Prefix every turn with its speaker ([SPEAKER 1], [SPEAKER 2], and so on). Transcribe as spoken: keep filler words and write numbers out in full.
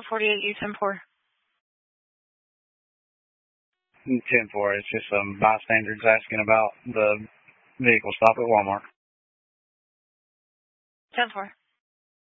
[SPEAKER 1] Delta forty-eight, U ten four.
[SPEAKER 2] ten four, it's just some bystanders asking about the vehicle stop at Walmart.
[SPEAKER 1] ten four.